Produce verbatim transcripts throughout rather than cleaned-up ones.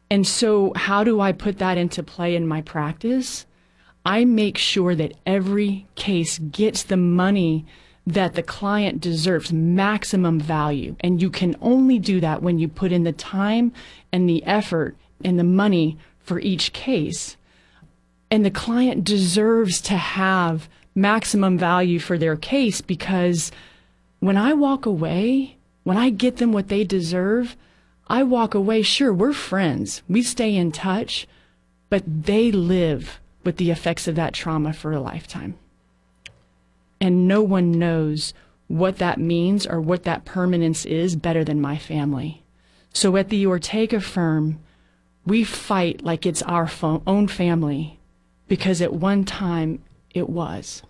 And so how do I put that into play in my practice? I make sure that every case gets the money that the client deserves, maximum value. And you can only do that when you put in the time and the effort and the money for each case. And the client deserves to have maximum value for their case, because when I walk away, when I get them what they deserve, I walk away, sure, we're friends, we stay in touch, but they live with the effects of that trauma for a lifetime. And no one knows what that means or what that permanence is better than my family. So at the Ortega firm, we fight like it's our fo- own family, because at one time it was.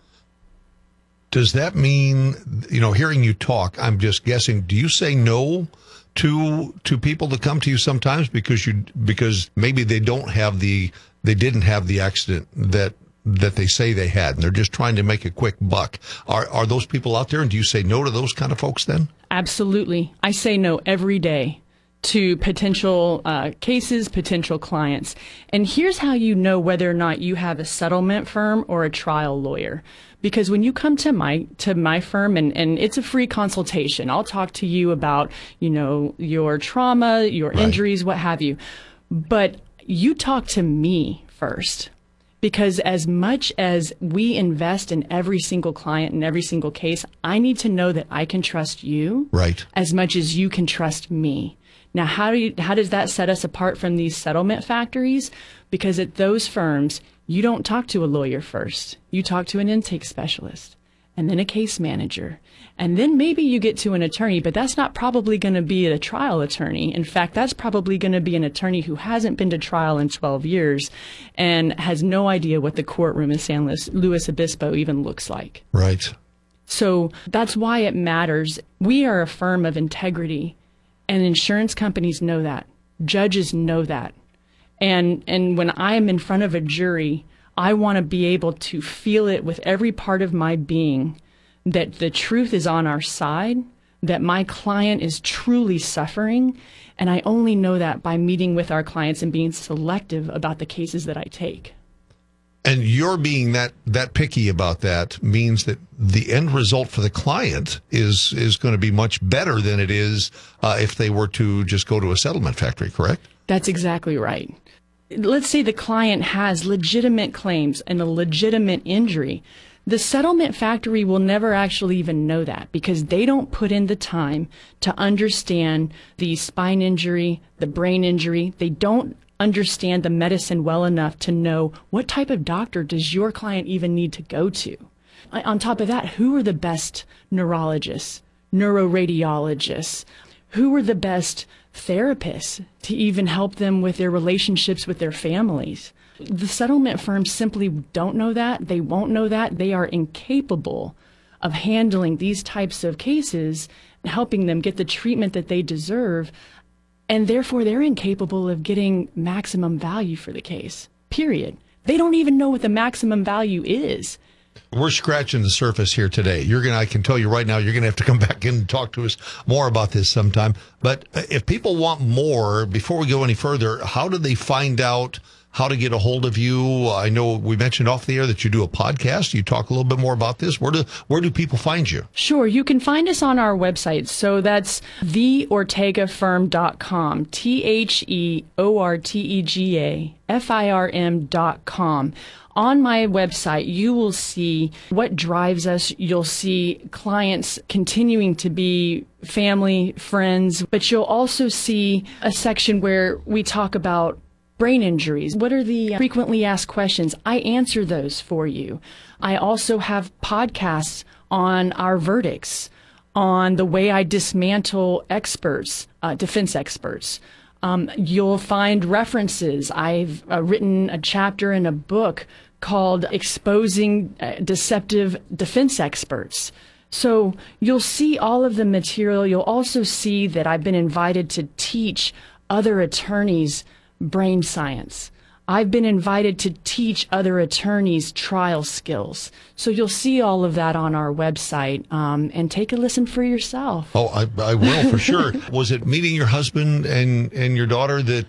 Does that mean, you know, hearing you talk, I'm just guessing, do you say no to to people to come to you sometimes because you because maybe they don't have the they didn't have the accident that that they say they had, and they're just trying to make a quick buck? Are are those people out there, and do you say no to those kind of folks then? Absolutely. I say no every day to potential uh, cases, potential clients. And here's how you know whether or not you have a settlement firm or a trial lawyer. Because when you come to my to my firm, and, and it's a free consultation, I'll talk to you about, you know, your trauma, your right. injuries, what have you. But you talk to me first. Because as much as we invest in every single client and every single case, I need to know that I can trust you right. as much as you can trust me. Now, how do you, how does that set us apart from these settlement factories? Because at those firms, you don't talk to a lawyer first. You talk to an intake specialist, and then a case manager, and then maybe you get to an attorney, but that's not probably going to be a trial attorney. In fact, that's probably going to be an attorney who hasn't been to trial in twelve years and has no idea what the courtroom in San Luis Obispo even looks like. Right. So that's why it matters. We are a firm of integrity, and insurance companies know that. Judges know that. And and when I am in front of a jury, I want to be able to feel it with every part of my being that the truth is on our side, that my client is truly suffering. And I only know that by meeting with our clients and being selective about the cases that I take. And your being that, that picky about that means that the end result for the client is is going to be much better than it is uh, if they were to just go to a settlement factory, correct? That's exactly right. Let's say the client has legitimate claims and a legitimate injury. The settlement factory will never actually even know that, because they don't put in the time to understand the spine injury, the brain injury. They don't understand the medicine well enough to know what type of doctor does your client even need to go to. On top of that, who are the best neurologists, neuroradiologists? Who are the best therapists to even help them with their relationships with their families? The settlement firms simply don't know that. They won't know that. They are incapable of handling these types of cases and helping them get the treatment that they deserve. And therefore, they're incapable of getting maximum value for the case, period. They don't even know what the maximum value is. We're scratching the surface here today. You're gonna, I can tell you right now, you're going to have to come back in and talk to us more about this sometime. But if people want more, before we go any further, how do they find out how to get a hold of you? I know we mentioned off the air that you do a podcast. You talk a little bit more about this. Where do where do people find you? Sure. You can find us on our website. So that's the ortega firm dot com, T H E O R T E G A F I R M dot com. On my website, you will see what drives us. You'll see clients continuing to be family, friends, but you'll also see a section where we talk about brain injuries. What are the frequently asked questions? I answer those for you. I also have podcasts on our verdicts, on the way I dismantle experts, uh, defense experts. Um, you'll find references. I've uh, written a chapter in a book called Exposing uh, Deceptive Defense Experts. So you'll see all of the material. You'll also see that I've been invited to teach other attorneys brain science. I've been invited to teach other attorneys trial skills. So you'll see all of that on our website, um, and take a listen for yourself. Oh, I, I will for sure. Was it meeting your husband and, and your daughter that